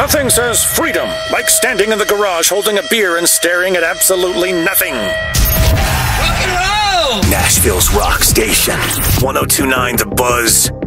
Nothing says freedom like standing in the garage holding a beer and staring at absolutely nothing. Rock and roll! Nashville's rock station. 1029 The Buzz.